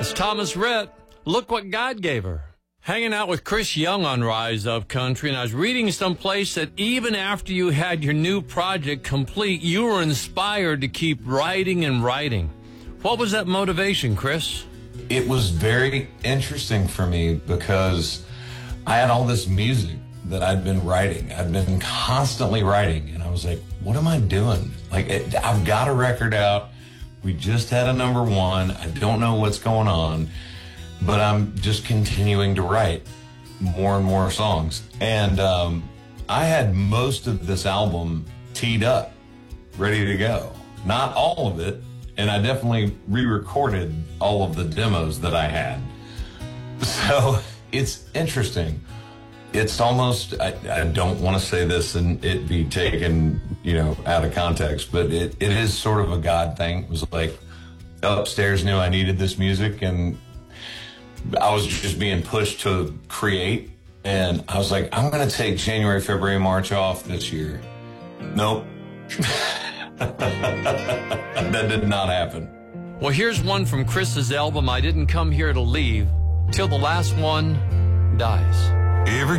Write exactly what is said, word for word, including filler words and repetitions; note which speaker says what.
Speaker 1: is Thomas Rhett. Look what God gave her. Hanging out with Chris Young on Rise Up Country, and I was reading someplace that even after you had your new project complete, you were inspired to keep writing and writing. What was that motivation, Chris?
Speaker 2: It was very interesting for me because I had all this music that I'd been writing. I'd been constantly writing, and I was like, what am I doing? Like, it, I've got a record out. We just had a number one. I don't know what's going on, but I'm just continuing to write more and more songs. And um, I had most of this album teed up, ready to go. Not all of it, and I definitely re-recorded all of the demos that I had. So it's interesting. It's almost, I, I don't want to say this and it be taken, you know, out of context, but it, it is sort of a God thing. It was like upstairs knew I needed this music, and I was just being pushed to create. And I was like, I'm going to take January, February, March off this year. Nope. That did not happen.
Speaker 1: Well, here's one from Chris's album, I Didn't Come Here to Leave, Till the Last One Dies.
Speaker 3: Every